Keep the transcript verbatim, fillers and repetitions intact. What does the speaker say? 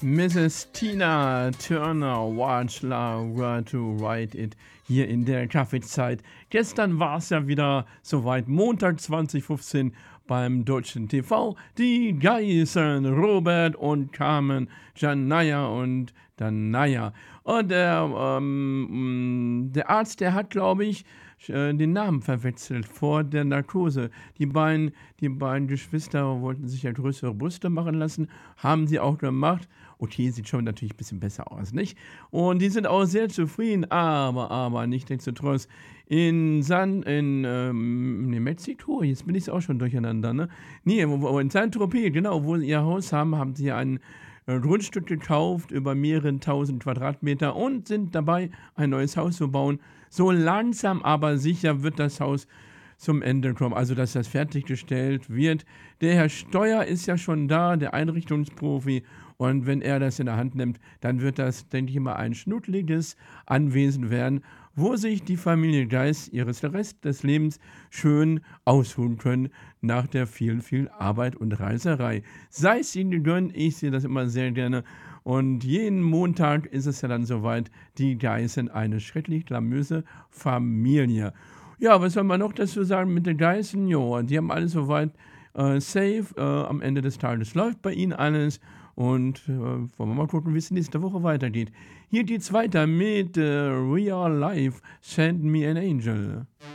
Misses Tina Turner, Watch Laura to Write It, hier in der Kaffeezeit. Gestern war es ja wieder soweit, Montag zwanzig fünfzehn beim Deutschen T V. Die Geißen, Robert und Carmen, Janaya und Danaya. Und der, ähm, der Arzt, der hat, glaube ich, äh, den Namen verwechselt vor der Narkose. Die beiden, die beiden Geschwister wollten sich ja größere Brüste machen lassen, haben sie auch gemacht. Okay, sieht schon natürlich ein bisschen besser aus, nicht? Und die sind auch sehr zufrieden, aber, aber, nichtsdestotrotz, in San, in, ähm, in Mexiko, jetzt bin ich auch schon durcheinander, ne? Nee, wo, wo, in Saint-Tropez, genau, wo sie ihr Haus haben, haben sie ein äh, Grundstück gekauft über mehrere tausend Quadratmeter und sind dabei, ein neues Haus zu bauen. So langsam, aber sicher wird das Haus zum Ende kommen, also dass das fertiggestellt wird. Der Herr Steuer ist ja schon da, der Einrichtungsprofi, und wenn er das in der Hand nimmt, dann wird das, denke ich mal, ein schnuckliges Anwesen werden, wo sich die Familie Geis ihres Rest des Lebens schön ausruhen können nach der vielen, viel Arbeit und Reiserei. Sei es ihnen gegönnt, ich sehe das immer sehr gerne. Und jeden Montag ist es ja dann soweit, die Geißen, eine schrecklich glamouröse Familie. Ja, was soll man noch dazu sagen mit den Geißen? Jo, die haben alles soweit äh, safe. Äh, am Ende des Tages läuft bei ihnen alles. Und äh, wollen wir mal gucken, wie es nächste Woche weitergeht. Hier geht's weiter mit äh, Real Life, Send Me an Angel.